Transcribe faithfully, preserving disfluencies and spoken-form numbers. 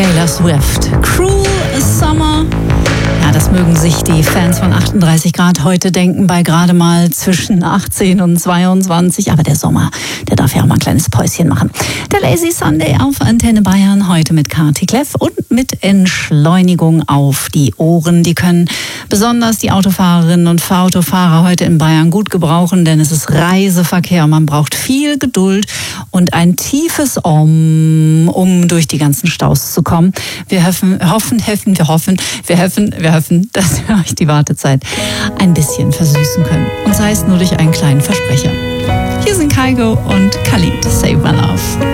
Taylor Swift. Cruel Summer. Ja, das mögen sich die Fans von achtunddreißig Grad heute denken, bei gerade mal zwischen achtzehn und zweiundzwanzig. Aber der Sommer, der darf ja auch mal ein kleines Päuschen machen. Der Lazy Sunday auf Antenne Bayern, heute mit Kati Kleff und mit Entschleunigung auf die Ohren. Die können besonders die Autofahrerinnen und Autofahrer heute in Bayern gut gebrauchen, denn es ist Reiseverkehr. Man braucht viel Geduld und ein tiefes Om, um durch die ganzen Staus zu kommen. Wir hoffen, hoffen, hoffen, wir hoffen, wir hoffen, wir hoffen, dass wir euch die Wartezeit ein bisschen versüßen können. Und sei es nur durch einen kleinen Versprecher. Hier sind Kaigo und Khalid. Save my love.